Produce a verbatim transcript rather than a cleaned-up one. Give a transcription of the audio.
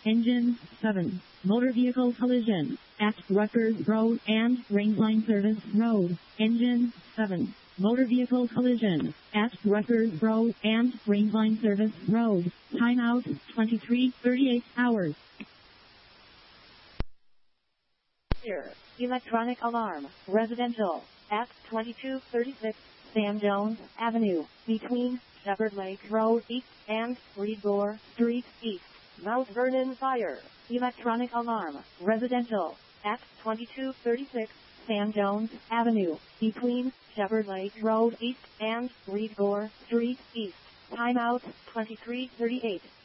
Engine seven. Motor vehicle collision at Rutgers Road and Rangeline Service Road. Engine seven. Motor vehicle collision at Rutgers Road and Rangeline Service Road. Timeout twenty-three thirty-eight hours. Here, electronic alarm, residential, at twenty-two thirty-six Sam Jones Avenue, between Shepherd Lake Road East and Reed Gore Street East. Mount Vernon Fire, electronic alarm, residential, at twenty-two thirty-six Sam Jones Avenue, between Shepherd Lake Road East and Reed Gore Street East. Timeout twenty-three thirty-eight.